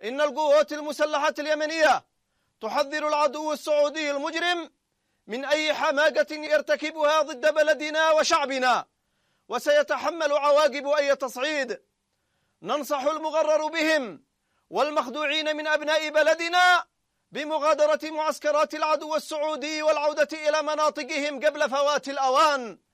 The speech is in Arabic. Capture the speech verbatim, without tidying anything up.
إن القوات المسلحة اليمنية تحذر العدو السعودي المجرم من أي حماقة يرتكبها ضد بلدنا وشعبنا، وسيتحمل عواقب أي تصعيد. ننصح المغرر بهم والمخدوعين من أبناء بلدنا بمغادرة معسكرات العدو السعودي والعودة إلى مناطقهم قبل فوات الأوان.